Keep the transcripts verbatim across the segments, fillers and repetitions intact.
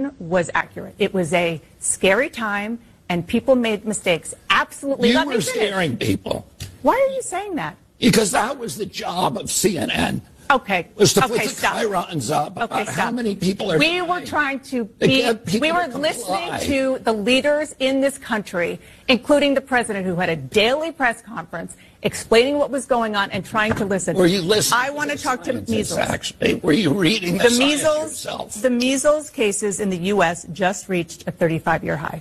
description was accurate. It was a scary time, and people made mistakes. Absolutely. You were scaring people. Why are you saying that? Because that was the job of C N N. Okay. Was to okay, put the stop. chyrons up Okay, about stop. how many people are We dying. were trying to They be, get people we were to comply. listening to the leaders in this country, including the president, who had a daily press conference explaining what was going on and trying to listen. Were you listening? I want to talk to scientists, measles. Actually, were you reading the, The science measles, yourself? the measles cases in the U S just reached a thirty-five year high.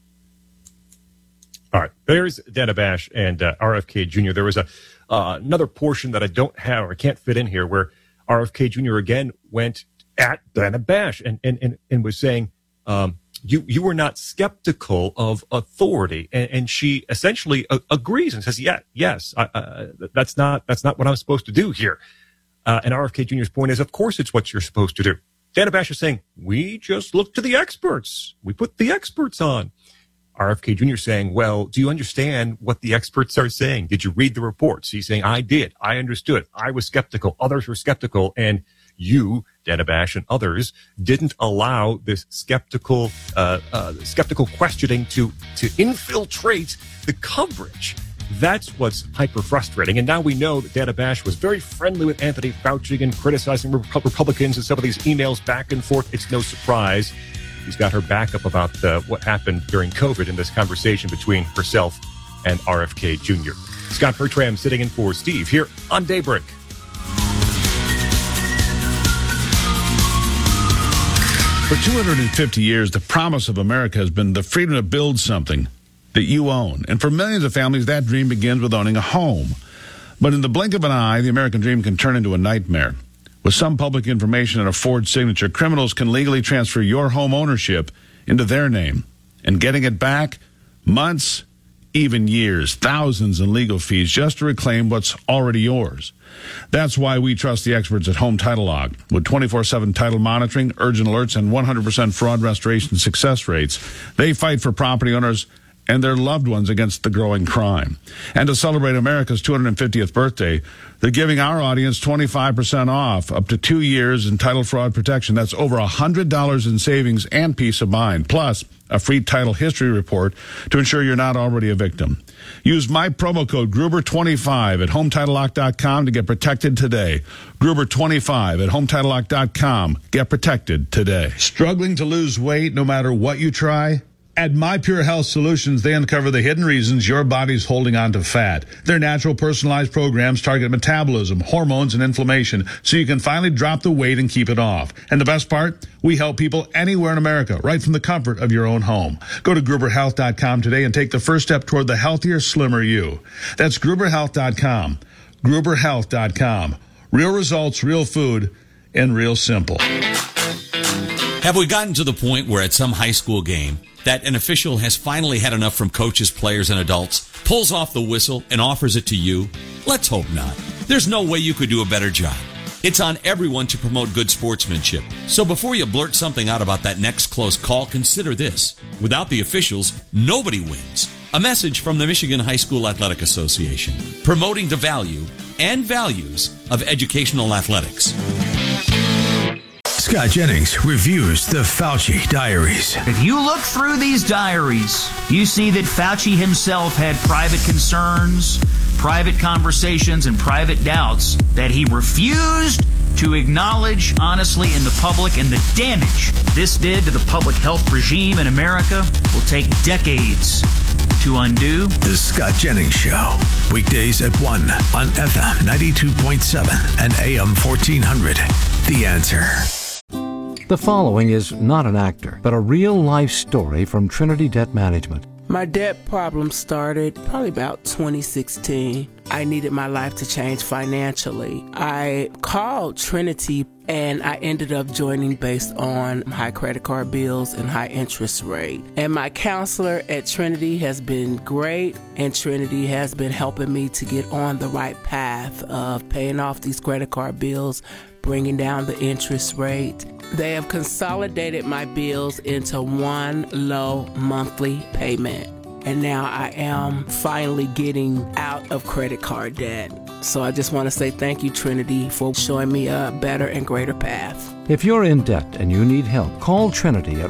All right. There's Dana Bash and uh, R F K Junior There was a uh, another portion that I don't have or I can't fit in here where R F K Junior again went at Dana Bash and, and, and, and was saying, um, you, you were not skeptical of authority. And, and she essentially uh, agrees and says, yeah, yes, I, uh, that's not, that's not what I'm supposed to do here. Uh, and R F K Junior's point is, of course, it's what you're supposed to do. Dana Bash is saying, we just look to the experts. We put the experts on. R F K Junior saying, well, do you understand what the experts are saying? Did you read the reports? He's saying, I did. I understood. I was skeptical. Others were skeptical. And you, Dana Bash, and others didn't allow this skeptical, uh, uh, skeptical questioning to, to infiltrate the coverage. That's what's hyper frustrating. And now we know that Dana Bash was very friendly with Anthony Fauci and criticizing Republicans and some of these emails back and forth. It's no surprise. He's got her back up about uh, what happened during COVID in this conversation between herself and R F K Junior Scott Bertram sitting in for Steve here on Daybreak. For two hundred fifty years, the promise of America has been the freedom to build something that you own. And for millions of families, that dream begins with owning a home. But in the blink of an eye, the American dream can turn into a nightmare. With some public information and a forged signature, criminals can legally transfer your home ownership into their name. And getting it back, months, even years, thousands in legal fees just to reclaim what's already yours. That's why we trust the experts at Home Title Lock. With twenty-four seven title monitoring, urgent alerts, and one hundred percent fraud restoration success rates, they fight for property owners and their loved ones against the growing crime. And to celebrate America's two hundred fiftieth birthday, they're giving our audience twenty-five percent off, up to two years in title fraud protection. That's over one hundred dollars in savings and peace of mind, plus a free title history report to ensure you're not already a victim. Use my promo code Gruber twenty-five at home title lock dot com to get protected today. Gruber twenty-five at home title lock dot com. Get protected today. Struggling to lose weight no matter what you try? At My Pure Health Solutions, they uncover the hidden reasons your body's holding on to fat. Their natural personalized programs target metabolism, hormones, and inflammation so you can finally drop the weight and keep it off. And the best part? We help people anywhere in America, right from the comfort of your own home. Go to gruber health dot com today and take the first step toward the healthier, slimmer you. That's gruber health dot com. gruber health dot com. Real results, real food, and real simple. Have we gotten to the point where at some high school game that an official has finally had enough from coaches, players, and adults, pulls off the whistle, and offers it to you? Let's hope not. There's no way you could do a better job. It's on everyone to promote good sportsmanship. So before you blurt something out about that next close call, consider this. Without the officials, nobody wins. A message from the Michigan High School Athletic Association, promoting the value and values of educational athletics. Scott Jennings reviews the Fauci Diaries. If you look through these diaries, you see that Fauci himself had private concerns, private conversations, and private doubts that he refused to acknowledge honestly in the public, and the damage this did to the public health regime in America will take decades to undo. The Scott Jennings Show. Weekdays at one on F M ninety-two point seven and A M fourteen hundred. The Answer. The following is not an actor, but a real-life story from Trinity Debt Management. My debt problem started probably about twenty sixteen. I needed my life to change financially. I called Trinity and I ended up joining based on high credit card bills and high interest rate. And my counselor at Trinity has been great, and Trinity has been helping me to get on the right path of paying off these credit card bills, bringing down the interest rate. They have consolidated my bills into one low monthly payment. And now I am finally getting out of credit card debt. So I just want to say thank you, Trinity, for showing me a better and greater path. If you're in debt and you need help, call Trinity at